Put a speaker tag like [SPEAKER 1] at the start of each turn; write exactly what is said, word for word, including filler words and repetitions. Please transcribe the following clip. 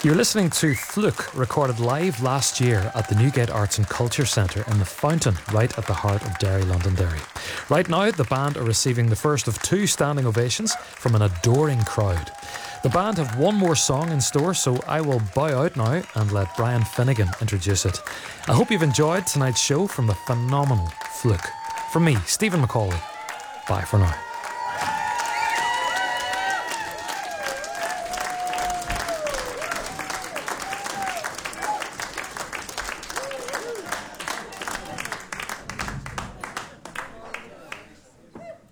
[SPEAKER 1] You're listening to Fluke, recorded live last year at the Newgate Arts and Culture Centre in the Fountain, right at the heart of Derry, Londonderry. Right now, the band are receiving the first of two standing ovations from an adoring crowd. The band have one more song in store, so I will bow out now and let Brian Finnegan introduce it. I hope you've enjoyed tonight's show from the phenomenal Fluke. From me, Stephen McCauley, bye for now.